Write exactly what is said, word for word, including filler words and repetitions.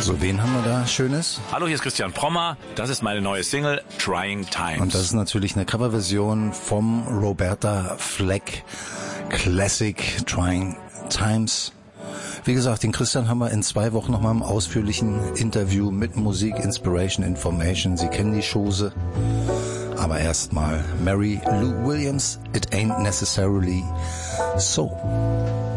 So, wen haben wir da Schönes? Hallo, hier ist Christian Prommer. Das ist meine neue Single Trying Times. Und das ist natürlich eine Coverversion vom Roberta Fleck Classic Trying Times. Wie gesagt, den Christian haben wir in zwei Wochen nochmal im ausführlichen Interview mit Musik, Inspiration, Information. Sie kennen die Chose. Aber erstmal Mary Lou Williams, It Ain't Necessarily So.